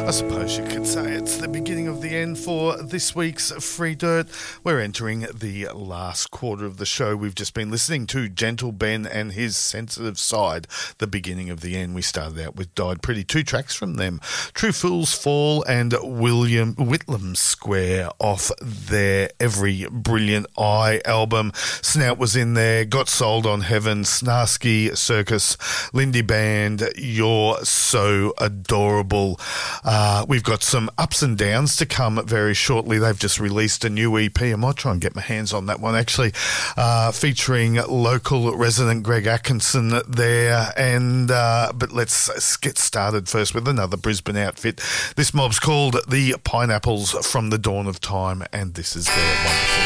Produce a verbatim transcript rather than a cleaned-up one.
I suppose you could say it's the beginning of the end for this week's Free Dirt. We're entering the last quarter of the show. We've just been listening to Gentle Ben and his Sensitive Side, the beginning of the end. We started out with Died Pretty, two tracks from them, True Fool's Fall and William Whitlam Square off their Every Brilliant Eye album. Snout was in there, Got Sold on Heaven, Snarsky Circus, Lindy Band, You're So Adorable. Uh, we've got some ups and downs to come very shortly. They've just released a new E P. I might try and get my hands on that one, actually, uh, featuring local resident Greg Atkinson there. And uh, but let's get started first with another Brisbane outfit. This mob's called the Pineapples from the Dawn of Time, and this is their wonderful